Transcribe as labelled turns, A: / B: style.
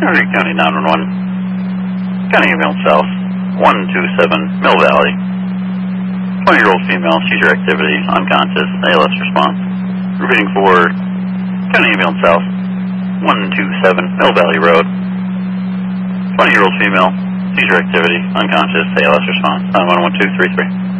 A: Henry County 911. County ambulance south, 127 Mill Valley. 20-year-old female, seizure activity, unconscious, ALS response. Repeating for County ambulance south, 127 Mill Valley Road. 20-year-old female, seizure activity, unconscious, ALS response. 911-233.